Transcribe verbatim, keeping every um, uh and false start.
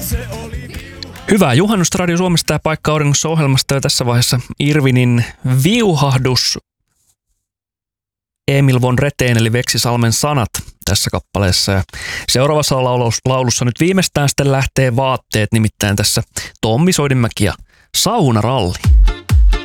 Hyvää juhannusta Radio Suomesta ja Paikka Auringossa ohjelmasta jo tässä vaiheessa Irvinin viuhahdus. Emil von Reteen eli Veksisalmen sanat tässä kappaleessa. Ja seuraavassa laulussa nyt viimeistään sitten lähtee vaatteet, nimittäin tässä Tommi Soidinmäki ja Saunaralli.